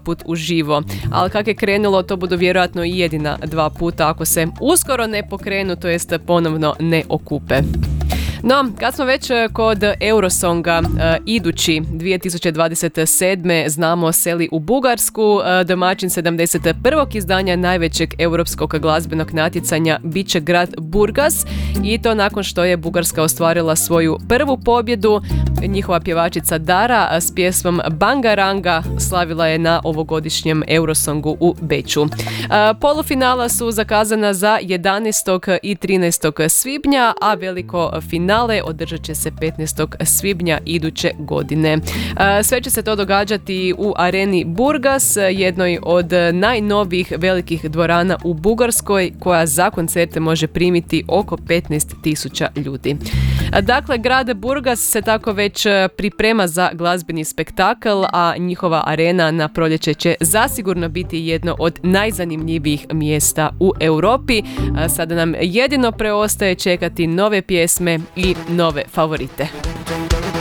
put uživo. Ali kako je krenulo, to budu vjerojatno i jedina 2 puta ako se uskoro ne pokrenu, to jest ponovno ne okupe. No, kad smo već kod Eurosonga, idući 2027. znamo seli u Bugarsku, domaćin 71. izdanja najvećeg europskog glazbenog natjecanja bit će grad Burgas i to nakon što je Bugarska ostvarila svoju prvu pobjedu. Njihova pjevačica Dara s pjesmom Bangaranga slavila je na ovogodišnjem Eurosongu u Beču. Polufinala su zakazana za 11. i 13. svibnja, a veliko finale održat će se 15. svibnja iduće godine. Sve će se to događati u areni Burgas, jednoj od najnovijih velikih dvorana u Bugarskoj, koja za koncerte može primiti oko 15.000 ljudi. Dakle, grad Burgas se tako već priprema za glazbeni spektakl, a njihova arena na proljeće će zasigurno biti jedno od najzanimljivijih mjesta u Europi. Sada nam jedino preostaje čekati nove pjesme i nove favorite.